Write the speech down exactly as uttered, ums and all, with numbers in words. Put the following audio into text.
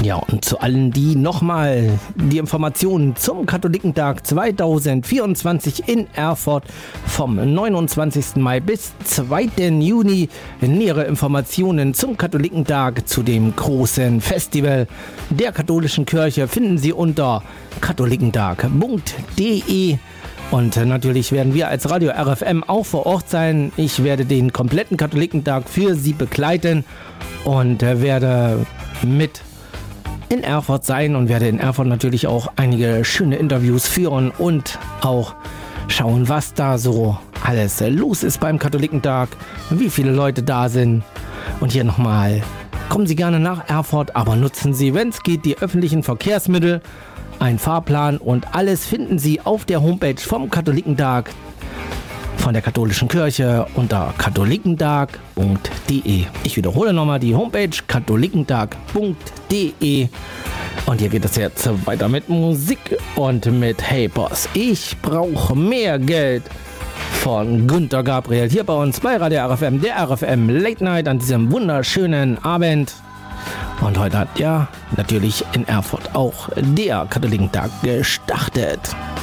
Ja, und zu allen, die nochmal die Informationen zum Katholikentag zweitausendvierundzwanzig in Erfurt vom neunundzwanzigsten Mai bis zweiten Juni nähere Informationen zum Katholikentag, zu dem großen Festival der katholischen Kirche, finden Sie unter katholikentag punkt de. Und natürlich werden wir als Radio R F M auch vor Ort sein. Ich werde den kompletten Katholikentag für Sie begleiten und werde mit in Erfurt sein und werde in Erfurt natürlich auch einige schöne Interviews führen und auch schauen, was da so alles los ist beim Katholikentag, wie viele Leute da sind. Und hier nochmal, kommen Sie gerne nach Erfurt, aber nutzen Sie, wenn es geht, die öffentlichen Verkehrsmittel, einen Fahrplan, und alles finden Sie auf der Homepage vom Katholikentag von der katholischen Kirche unter katholikentag punkt de. Ich wiederhole nochmal die Homepage katholikentag punkt de. Und hier geht es jetzt weiter mit Musik und mit Hey Boss, ich brauche mehr Geld von Günter Gabriel hier bei uns bei Radio R F M, der R F M Late Night an diesem wunderschönen Abend. Und heute hat ja natürlich in Erfurt auch der Katholikentag gestartet.